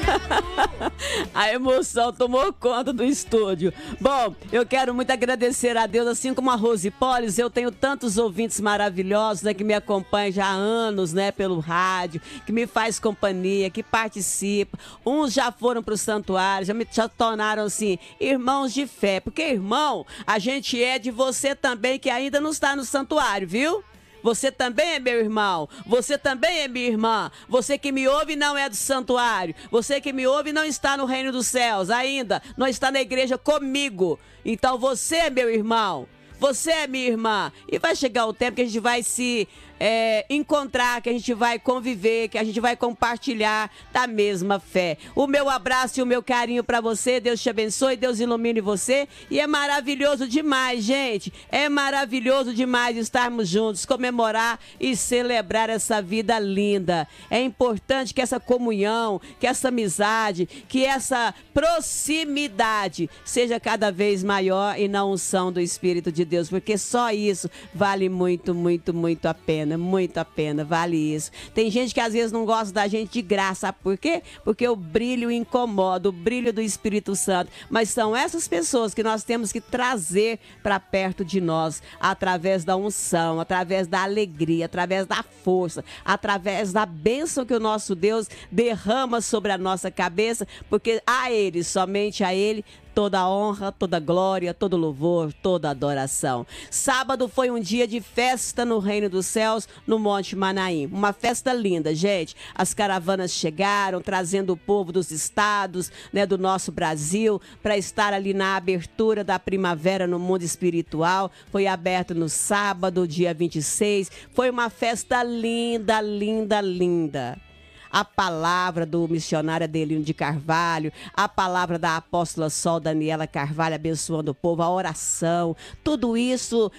A emoção tomou conta do estúdio. Bom, eu quero muito agradecer a Deus, assim como a Rose Polis, eu tenho tantos ouvintes maravilhosos, né, que me acompanham já há anos, né, pelo rádio, que me faz companhia, que participa. Uns já foram para o santuário, já tornaram, assim, irmãos de fé. Porque, irmão, a gente é de você também, que ainda não está no santuário, viu? Você também é meu irmão, você também é minha irmã. Você que me ouve não é do santuário, você que me ouve não está no reino dos céus ainda, não está na igreja comigo. Então você é meu irmão, você é minha irmã. E vai chegar o tempo que a gente vai se encontrar, que a gente vai conviver, que a gente vai compartilhar da mesma fé. O meu abraço e o meu carinho para você. Deus te abençoe, Deus ilumine você. E é maravilhoso demais, gente. É maravilhoso demais estarmos juntos, comemorar e celebrar essa vida linda. É importante que essa comunhão, que essa amizade, que essa proximidade seja cada vez maior e na unção do Espírito de Deus, porque só isso vale muito, muito, muito a pena. Muito a pena, vale isso. Tem gente que às vezes não gosta da gente de graça, sabe por quê? Porque o brilho incomoda, o brilho do Espírito Santo. Mas são essas pessoas que nós temos que trazer para perto de nós, através da unção, através da alegria, através da força, através da bênção que o nosso Deus derrama sobre a nossa cabeça, porque a Ele, somente a Ele, toda honra, toda glória, todo louvor, toda adoração. Sábado foi um dia de festa no Reino dos Céus, no Monte Manaim. Uma festa linda, gente. As caravanas chegaram, trazendo o povo dos estados, né, do nosso Brasil, para estar ali na abertura da primavera no mundo espiritual. Foi aberto no sábado, dia 26. Foi uma festa linda, linda, linda. A palavra do missionário Adelino de Carvalho, a palavra da apóstola Sol Daniela Carvalho abençoando o povo, a oração, tudo isso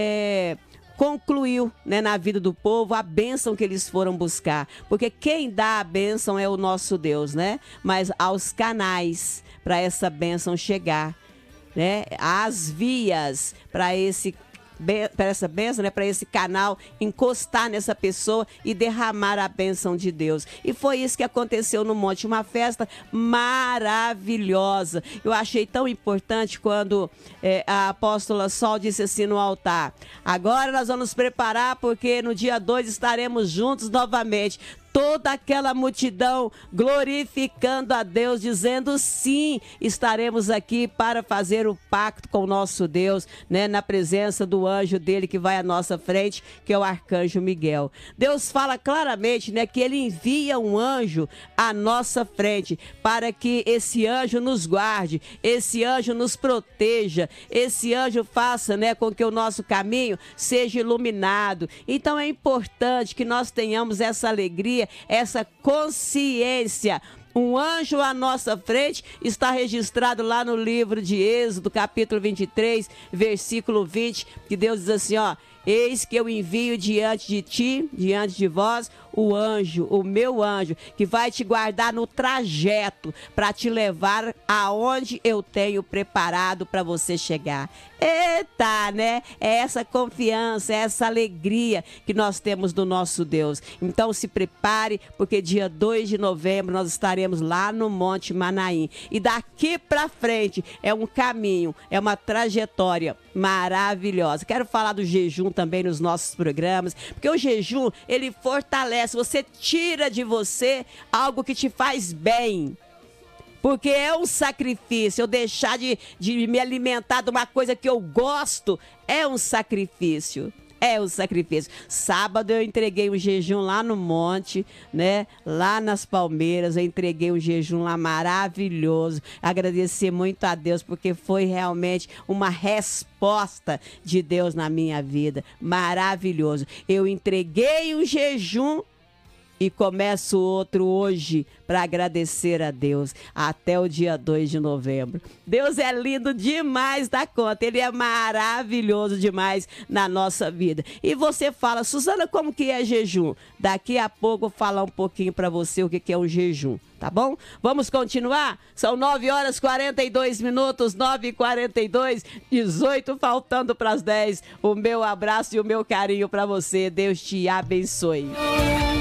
concluiu, né, na vida do povo a bênção que eles foram buscar. Porque quem dá a bênção é o nosso Deus, né? Mas aos canais para essa bênção chegar, né? As vias para essa bênção, né, para esse canal encostar nessa pessoa e derramar a bênção de Deus. E foi isso que aconteceu no monte, uma festa maravilhosa. Eu achei tão importante quando a apóstola Sol disse assim no altar: agora nós vamos nos preparar porque no dia 2 estaremos juntos novamente. Toda aquela multidão glorificando a Deus, dizendo sim, estaremos aqui para fazer o pacto com o nosso Deus, né, na presença do anjo dele que vai à nossa frente, que é o arcanjo Miguel. Deus fala claramente, né, que ele envia um anjo à nossa frente para que esse anjo nos guarde, esse anjo nos proteja, esse anjo faça, né, com que o nosso caminho seja iluminado. Então é importante que nós tenhamos essa alegria, essa consciência. Um anjo à nossa frente está registrado lá no livro de Êxodo, capítulo 23, versículo 20, que Deus diz assim, ó: eis que eu envio diante de ti, diante de vós, o anjo, o meu anjo, que vai te guardar no trajeto para te levar aonde eu tenho preparado para você chegar. Eita, né? É essa confiança, é essa alegria que nós temos do nosso Deus. Então se prepare, porque dia 2 de novembro nós estaremos lá no Monte Manaim. E daqui para frente é um caminho, é uma trajetória maravilhosa. Quero falar do jejum também nos nossos programas, porque o jejum, ele fortalece, você tira de você algo que te faz bem. Porque é um sacrifício, eu deixar de me alimentar de uma coisa que eu gosto, é um sacrifício. É um sacrifício. Sábado eu entreguei um jejum lá no monte, né? Lá nas Palmeiras, eu entreguei um jejum lá maravilhoso. Agradecer muito a Deus, porque foi realmente uma resposta de Deus na minha vida. Maravilhoso. Eu entreguei um jejum e começo outro hoje para agradecer a Deus até o dia 2 de novembro. Deus é lindo demais da conta, Ele é maravilhoso demais na nossa vida. E você fala: Suzana, como que é jejum? Daqui a pouco eu vou falar um pouquinho para você o que é um jejum, tá bom? Vamos continuar? São 9 horas 42 minutos, 9h42, 18 faltando para as 10. O meu abraço e o meu carinho para você. Deus te abençoe.